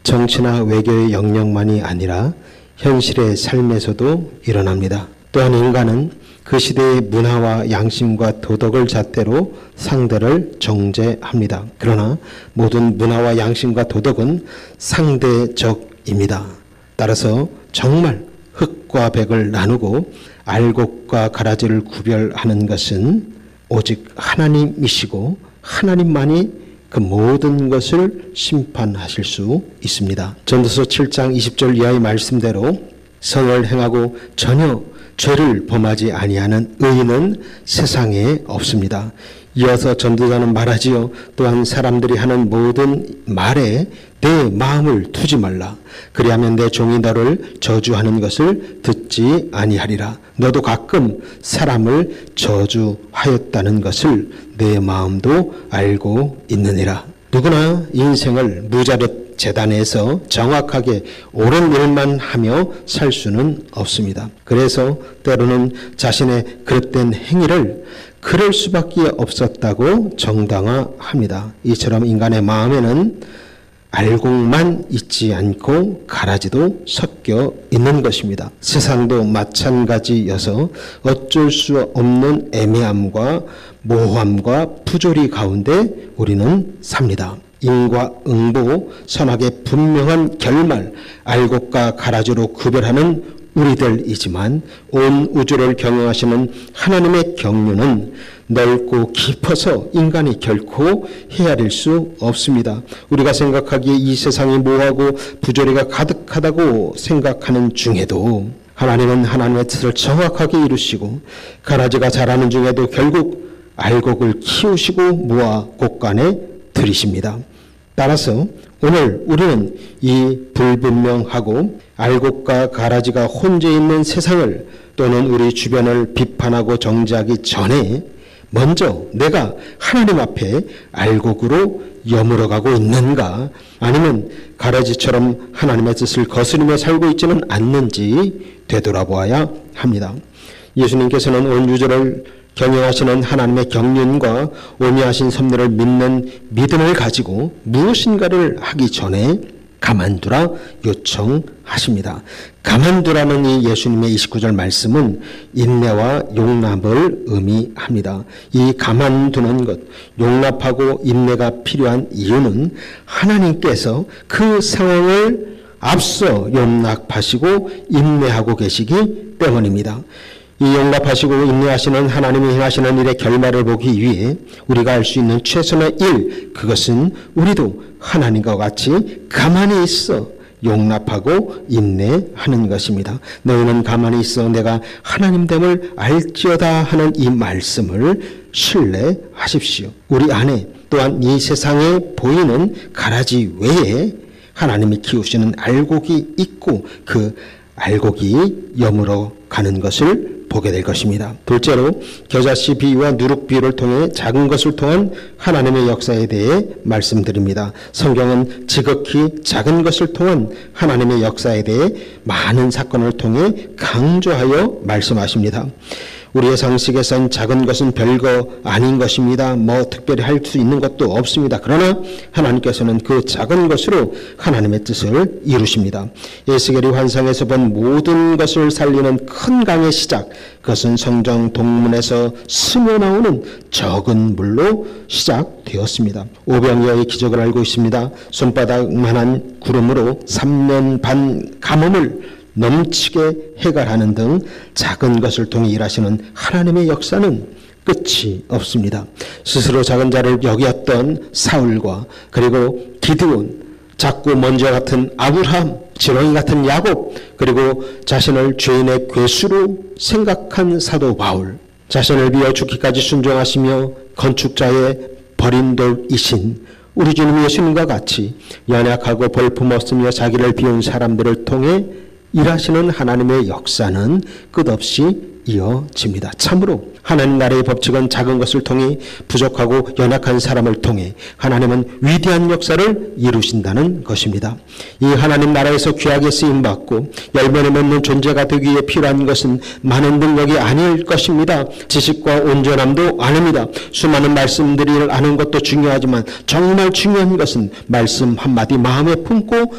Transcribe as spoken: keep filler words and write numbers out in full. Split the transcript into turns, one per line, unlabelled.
정치나 외교의 영역만이 아니라 현실의 삶에서도 일어납니다. 또한 인간은 그 시대의 문화와 양심과 도덕을 잣대로 상대를 정죄합니다. 그러나 모든 문화와 양심과 도덕은 상대적입니다. 따라서 정말 흙과 백을 나누고 알곡과 가라지를 구별하는 것은 오직 하나님이시고 하나님만이 그 모든 것을 심판하실 수 있습니다. 전도서 칠 장 이십 절 이하의 말씀대로 선을 행하고 전혀 죄를 범하지 아니하는 의인은 세상에 없습니다. 이어서 전도자는 말하지요. 또한 사람들이 하는 모든 말에 내 마음을 두지 말라. 그리하면 내 종이 너를 저주하는 것을 듣지 아니하리라. 너도 가끔 사람을 저주하였다는 것을 내 마음도 알고 있느니라. 누구나 인생을 무자릇 재단에서 정확하게 옳은 일만 하며 살 수는 없습니다. 그래서 때로는 자신의 그릇된 행위를 그럴 수밖에 없었다고 정당화합니다. 이처럼 인간의 마음에는 알곡만 있지 않고 가라지도 섞여 있는 것입니다. 세상도 마찬가지여서 어쩔 수 없는 애매함과 모호함과 부조리 가운데 우리는 삽니다. 인과응보, 선악의 분명한 결말, 알곡과 가라지로 구별하는 우리들이지만 온 우주를 경영하시는 하나님의 경륜은 넓고 깊어서 인간이 결코 헤아릴 수 없습니다. 우리가 생각하기에 이 세상이 모호하고 부조리가 가득하다고 생각하는 중에도 하나님은 하나님의 뜻을 정확하게 이루시고 가라지가 자라는 중에도 결국 알곡을 키우시고 모아 곳간에 들이십니다. 따라서 오늘 우리는 이 불분명하고 알곡과 가라지가 혼재 있는 세상을 또는 우리 주변을 비판하고 정죄하기 전에 먼저 내가 하나님 앞에 알곡으로 여물어가고 있는가, 아니면 가라지처럼 하나님의 뜻을 거스르며 살고 있지는 않는지 되돌아보아야 합니다. 예수님께서는 온 우주를 경영하시는 하나님의 경륜과 오묘하신 섭리를 믿는 믿음을 가지고 무엇인가를 하기 전에 가만두라 요청하십니다. 가만두라는 이 예수님의 이십구 절 말씀은 인내와 용납을 의미합니다. 이 가만두는 것, 용납하고 인내가 필요한 이유는 하나님께서 그 상황을 앞서 용납하시고 인내하고 계시기 때문입니다. 이 용납하시고 인내하시는 하나님이 행하시는 일의 결말을 보기 위해 우리가 할 수 있는 최선의 일, 그것은 우리도 하나님과 같이 가만히 있어 용납하고 인내하는 것입니다. 너희는 가만히 있어 내가 하나님됨을 알지어다 하는 이 말씀을 신뢰하십시오. 우리 안에 또한 이 세상에 보이는 가라지 외에 하나님이 키우시는 알곡이 있고 그 알곡이 여물어 가는 것을 보게 될 것입니다. 둘째로 겨자씨 비유와 누룩 비유를 통해 작은 것을 통한 하나님의 역사에 대해 말씀드립니다. 성경은 지극히 작은 것을 통한 하나님의 역사에 대해 많은 사건을 통해 강조하여 말씀하십니다. 우리의 상식에선 작은 것은 별거 아닌 것입니다. 뭐 특별히 할 수 있는 것도 없습니다. 그러나 하나님께서는 그 작은 것으로 하나님의 뜻을 이루십니다. 에스겔이 환상에서 본 모든 것을 살리는 큰 강의 시작, 그것은 성경 동문에서 스며 나오는 적은 물로 시작되었습니다. 오병이어의 기적을 알고 있습니다. 손바닥만한 구름으로 삼 년 반 가뭄을 넘치게 해결하는 등 작은 것을 통해 일하시는 하나님의 역사는 끝이 없습니다. 스스로 작은 자를 여겼던 사울과 그리고 기드온, 작고 먼저 같은 아브라함, 지렁이 같은 야곱, 그리고 자신을 죄인의 괴수로 생각한 사도 바울, 자신을 비워 죽기까지 순종하시며 건축자의 버린 돌이신 우리 주님 예수님과 같이 연약하고 볼품없으며 자기를 비운 사람들을 통해 일하시는 하나님의 역사는 끝없이 이어집니다. 참으로 하나님 나라의 법칙은 작은 것을 통해 부족하고 연약한 사람을 통해 하나님은 위대한 역사를 이루신다는 것입니다. 이 하나님 나라에서 귀하게 쓰임받고 열매를 맺는 존재가 되기 위해 필요한 것은 많은 능력이 아닐 것입니다. 지식과 온전함도 아닙니다. 수많은 말씀들을 아는 것도 중요하지만 정말 중요한 것은 말씀 한마디 마음에 품고